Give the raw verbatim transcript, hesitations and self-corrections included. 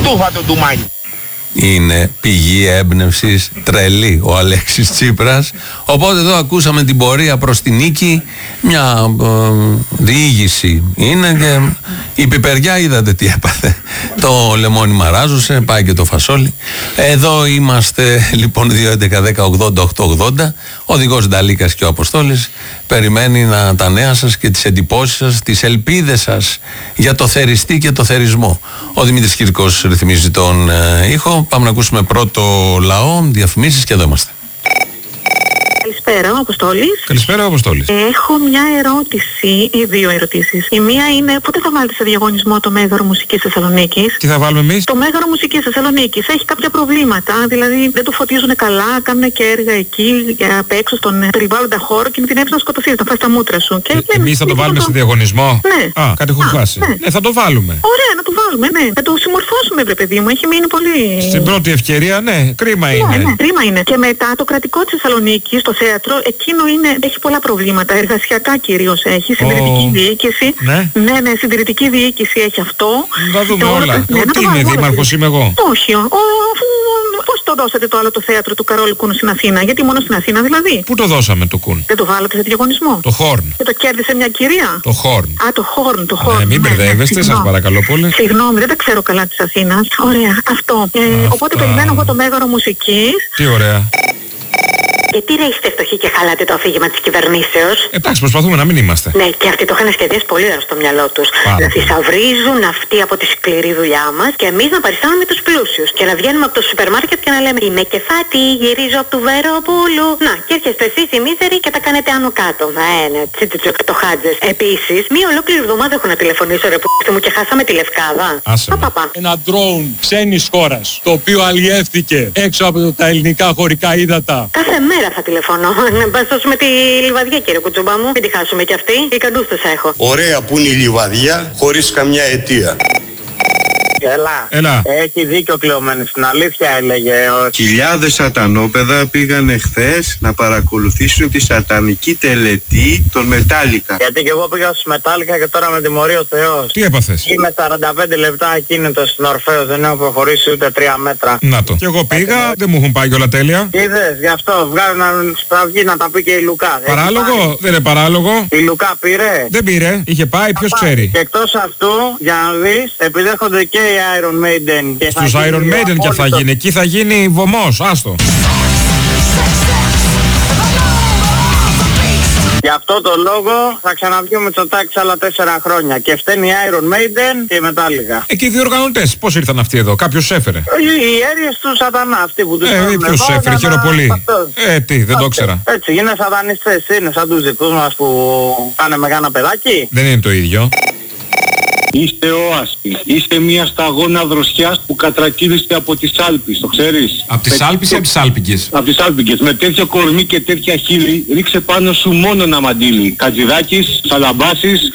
Τούφα το ντουμάνι. Είναι πηγή έμπνευσης τρελή ο Αλέξης Τσίπρας. Οπότε εδώ ακούσαμε την πορεία προς την νίκη. Μια ε, διήγηση είναι και η πιπεριά είδατε τι έπαθε. Το λεμόνι μαράζωσε, πάει και το φασόλι. Εδώ είμαστε λοιπόν δύο έντεκα δέκα ογδόντα οκτώ ογδόντα. Ο οδηγός Νταλίκας και ο Αποστόλης περιμένει να, τα νέα σας και τις εντυπώσεις σας, τις ελπίδες σας για το θεριστή και το θερισμό. Ο Δημήτρης Κυρκός ρυθμίζει τον ε, ήχο. Πάμε να ακούσουμε πρώτο λαό, διαφημίσεις και εδώ είμαστε. Καλησπέρα, ο Αποστόλης. Καλησπέρα, ο Αποστόλης. Έχω μια ερώτηση, ή δύο ερωτήσεις. Η μία είναι πότε θα βάλετε σε διαγωνισμό το Μέγαρο Μουσικής Θεσσαλονίκης? Τι θα βάλουμε εμείς? Το Μέγαρο Μουσικής Θεσσαλονίκης έχει κάποια προβλήματα, δηλαδή δεν το φωτίζουν καλά, κάνουν και έργα εκεί απ' έξω στον περιβάλλοντα χώρο και κινδυνεύεις να σκοτωθείς, να φας τα μούτρα σου. Και ε, εμείς θα το βάλουμε το... σε διαγωνισμό? Ναι. Α, κάτι έχουν χάσει. Ναι. Ε, θα το βάλουμε. Ωραία, να το βάλουμε, ναι. Θα το συμμορφώσουμε, βρε παιδί μου, έχει μείνει πολύ. Στην πρώτη ευκαιρία, ναι, κρίμα είναι. Ναι, ναι, κρίμα είναι. Και μετά το κρατικό της Θεσσαλονίκης, το θέατρο, εκείνο είναι, έχει πολλά προβλήματα. Εργασιακά κυρίως έχει, συντηρητική oh. διοίκηση. Ναι. ναι, ναι, συντηρητική διοίκηση έχει αυτό. Να δούμε το, όλα. Ναι, τι είναι, δήμαρχος είμαι εγώ? Όχι. Ο, πώς το δώσατε το άλλο το θέατρο του Καρόλου Κούνου στην Αθήνα? Γιατί μόνο στην Αθήνα δηλαδή? Πού το δώσαμε το Κούν? Δεν το βάλατε σε διαγωνισμό? Το Χόρν. Και το κέρδισε μια κυρία? Το Χόρν. Α, το Χόρν, το Χόρν. Ναι, μην μπερδεύεστε, ναι, ναι, σας παρακαλώ πολύ. Συγγνώμη, δεν τα ξέρω καλά της Αθήνας. Ωραία, αυτό. Ε, οπότε περιμένω εγώ το Μέγαρο Μουσικής. Τι ωραία. Γιατί ρε είστε φτωχοί και χαλάτε το αφήγημα της κυβερνήσεως? Εντάξει, προσπαθούμε να μην είμαστε. Ναι, και αυτοί το είχαν σχεδιάσει πολύ ωραία στο μυαλό τους. Να θησαυρίζουν αυτοί από τη σκληρή δουλειά μας και εμείς να παριστάνουμε τους πλούσιους. Και να βγαίνουμε από το σούπερ μάρκετ και να λέμε είμαι κεφάτη, γυρίζω από του Βεροπούλου. Να, και έρχεστε εσείς οι μίζεροι και τα κάνετε άνω κάτω. Μα ναι, το χάτζες. Επίσης, μία ολόκληρη εβδομάδα έχω να τηλεφωνήσω ρε που μου και χάσαμε τη Λευκάδα. Παπαπα. Ένα ντρόουν ξένης χώρας, το οποίο αλλιεύτηκε έξω από τα ελληνικά χωρικά ύδατα. Κάθε μέρα θα τηλεφωνώ. Να πας με τη Λιβαδιά, κύριε κουτσούμπα μου. Μην τη χάσουμε κι αυτή. Οι καντούστες έχω. Ωραία που είναι η Λιβαδιά, χωρίς καμιά αιτία. Έλα. Έλα. Έχει δίκιο κλεωμένη. Στην αλήθεια έλεγε. Ο... Χιλιάδες σατανόπεδα πήγανε χθες να παρακολουθήσουν τη σατανική τελετή των Μετάλλικα. Γιατί και εγώ πήγα στους Μετάλλικα και τώρα με τιμωρεί ο Θεός. Τι έπαθες? Είμαι σαράντα πέντε λεπτά ακίνητο στην Ορφέως, δεν έχω προχωρήσει ούτε τρία μέτρα. Να το. Και εγώ πήγα, Ά, δεν μου έχουν πάει όλα τέλεια. Είδες, γι' αυτό βγάζουν στα βγει να τα πει και η Λουκά. Παράλογο, δεν είναι παράλογο. Η Λουκά πήρε. Δεν πήρε, είχε πάει, ποιος ξέρει. Και εκτός αυτού, για να δεις, επιδέχονται και οι Iron Maiden. Στους Iron Maiden και θα γίνει, εκεί θα γίνει βωμός, άστο. Γι' αυτό το λόγο θα ξαναβγεί ο Μητσοτάκης άλλα τέσσερα χρόνια. Και φταίνει η Iron Maiden και η Metallica. Ε, και οι διοργανωτές, πώς ήρθαν αυτοί εδώ, κάποιος έφερε? Οι αίριες του σατανά, αυτοί που τους ε, φέρνουν. Ποιος έφερε, χειροπολί. Ε, τι, δεν το ήξερα. Έτσι, είναι σατανιστές, είναι σαν τους δικούς μας που πάνε με κάνα παιδάκι. Δεν είναι το ίδιο. Είστε όασοι. Είστε μια σταγόνα δροσιάς που κατρακύλιστε από τις Άλπεις, το ξέρεις? Από τις Άλπεις ή από τις Άλπικες? Από τις Άλπικες. Με τέτοιο κορμί και τέτοια χείλη ρίξε πάνω σου μόνο ένα μαντίλι. Κατζηδάκης, Σαλαμπάσης.